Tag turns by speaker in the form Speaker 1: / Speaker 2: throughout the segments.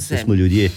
Speaker 1: se.
Speaker 2: Smo ljudje.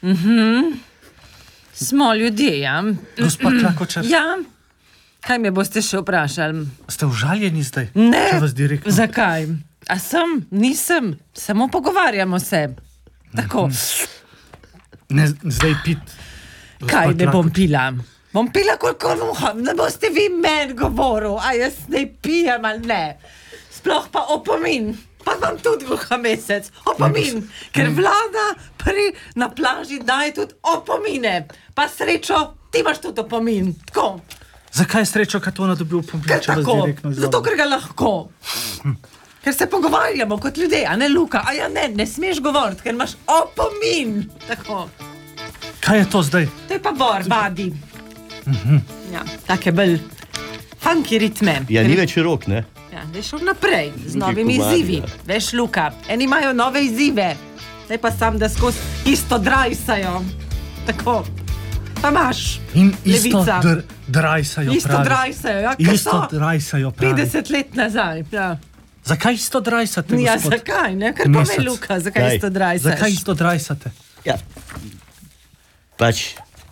Speaker 1: Smo ljudje, ja.
Speaker 3: Gospa Klakočar.
Speaker 1: Ja. Kaj me boste še vprašali?
Speaker 3: Ste užaljeni zdaj?
Speaker 1: Ne.
Speaker 3: Če vas direktno...
Speaker 1: Zakaj? A sem? Nisem. Samo pogovarjamo se. Tako.
Speaker 3: Ne, zdaj pit.
Speaker 1: Kaj ne bom pila? Bom pila kolikor muham. Ne boste vi meni govoril, a jaz ne pijem ali ne. Sploh pa opomin. Pa vam tudi gluha mesec. Opomin. Ker vlada na plaži daje tudi opomine. Pa srečo, ti imaš tudi opomin. Tako.
Speaker 3: Zakaj je srečo, kad ona dobil opomin, če vas direktno izvoli?
Speaker 1: Zato, ker ga lahko. Ker se pogovarjamo kot ljudje, a ne Luka. A ja ne smeš govoriti, ker imaš opomin. Tako.
Speaker 3: Kaj je to zdaj?
Speaker 1: To je pa badi. Ja, take bolj funky ritme.
Speaker 2: Ja, ni več rok, ne?
Speaker 1: Ja, veš naprej, z novimi izzivi. Veš, Luka, eni imajo nove izzive. Ne pa sam, da skozi isto drajsajo. Tako. Pa imaš
Speaker 3: In isto
Speaker 1: levica.
Speaker 3: drajsajo pravi.
Speaker 1: Isto drajsajo, ja, ker
Speaker 3: Isto drajsajo pravi.
Speaker 1: 50 let nazaj, ja.
Speaker 3: Zakaj isto drajsate, gospod?
Speaker 1: Ja, zakaj, ne? Ker pove Luka, zakaj isto drajsaš.
Speaker 3: Zakaj isto drajsate?
Speaker 2: Ja. Pač,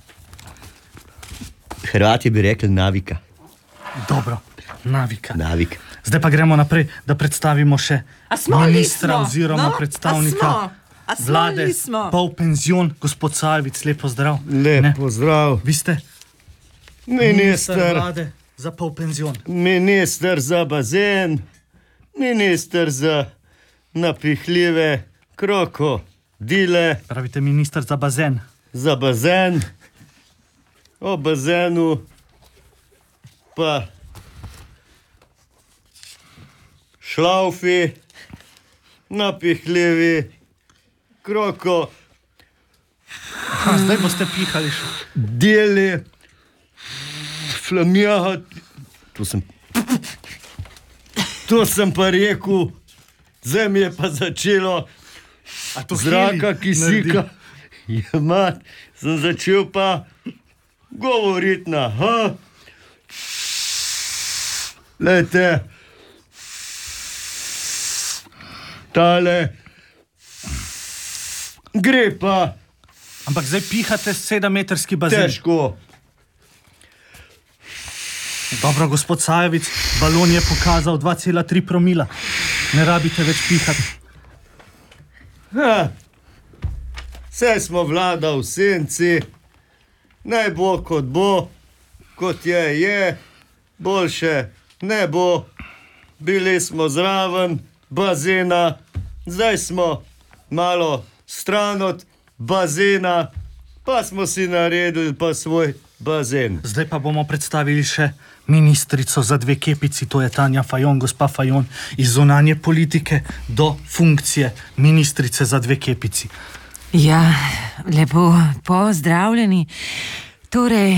Speaker 2: Hrvati bi rekli navika.
Speaker 3: Dobro, navika.
Speaker 2: Navik.
Speaker 3: Zdaj pa gremo naprej, da predstavimo še ministra oziroma predstavnika vlade, pol penzion, gospod Sajovic, lepo zdrav.
Speaker 2: Lepo zdrav.
Speaker 3: Vi ste minister vlade za pol penzion.
Speaker 2: Minister za bazen, minister za napihljive krokodile.
Speaker 3: Pravite minister za bazen.
Speaker 2: Za bazen. O bazenu pa šlaufi, napihljivi,
Speaker 3: Zdaj boste pihali še.
Speaker 2: Deli, flamijati. To sem pa rekel, zdaj mi je pa začelo zraka kisika. Jemat, sem začel pa govoriti na Lejte, tale gre pa.
Speaker 3: Ampak zdaj pihate 7-metrski bazen.
Speaker 2: Težko.
Speaker 3: Dobro, gospod Sajovic, balon je pokazal 2,3 promila. Ne rabite več pihati.
Speaker 2: Vse smo vlada v senci. Naj bo, kot je, boljše ne bo. Bili smo zraven bazena, zdaj smo malo stran od bazena, pa smo si naredili pa svoj bazen.
Speaker 3: Zdaj pa bomo predstavili še ministrico za 2 kepici, to je Tanja Fajon, gospa Fajon, iz zunanje politike do funkcije ministrice za 2 kepici.
Speaker 1: Ja, lepo pozdravljeni. Torej,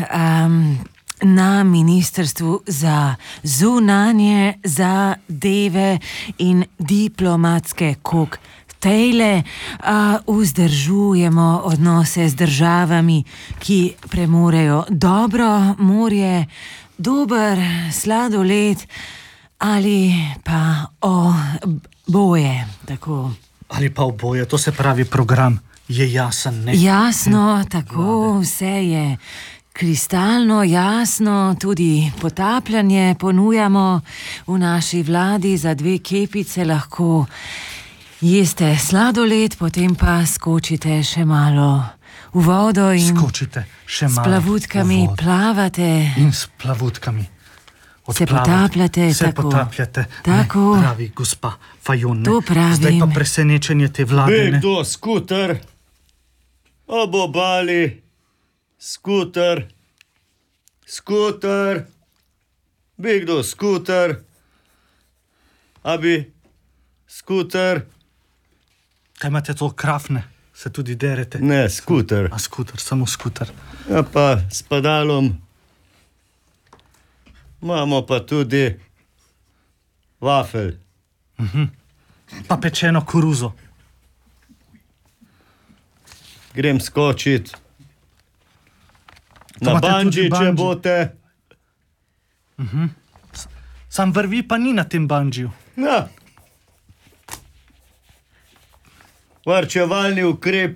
Speaker 1: na Ministrstvu za zunanje zadeve in diplomatske koktejle vzdržujemo odnose z državami, ki premorejo dobro morje, dober sladoled ali pa oboje, tako.
Speaker 3: Ali pa oboje, to se pravi program je jasen, ne?
Speaker 1: Jasno, tako, vse je kristalno jasno, tudi potapljanje ponujamo v naši vladi za 2 kepice, lahko jeste sladoled, potem pa skočite še malo v vodo in s plavutkami plavate.
Speaker 3: In s plavutkami.
Speaker 1: Se potapljate,
Speaker 3: se
Speaker 1: tako.
Speaker 3: Tako. Ne, pravi gospa Fajon.
Speaker 1: To pravim.
Speaker 3: Zdaj pa presenečenje te vlade.
Speaker 2: Bi kdo skuter, ob obali, skuter, bi kdo skuter, a bi skuter.
Speaker 3: Kaj imate to krafne? Se tudi derete?
Speaker 2: Ne, skuter.
Speaker 3: A skuter, samo skuter.
Speaker 2: Ja pa s padalom. Imamo pa tudi vafelj.
Speaker 3: Pa pečeno koruzo.
Speaker 2: Grem skočit. Na bungee, če bote.
Speaker 3: Sam vrvi pa ni na tem bungiju.
Speaker 2: Ja. Varčevalni ukrep